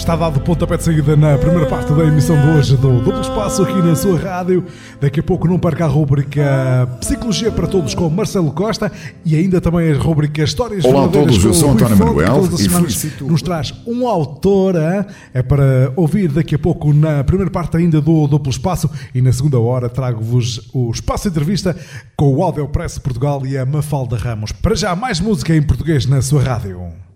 Está dado o pontapé de saída na primeira parte da emissão de hoje do Duplo Espaço aqui na sua rádio. Daqui a pouco não perca a rubrica Psicologia para Todos com Marcelo Costa e ainda também a rubrica Histórias Olá a todos, eu sou António Manuel e felicito. Nos traz um autor, é para ouvir daqui a pouco na primeira parte ainda do Duplo Espaço e na segunda hora trago-vos o Espaço Entrevista com o Audiopress Portugal e a Mafalda Ramos. Para já, mais música em português na sua rádio.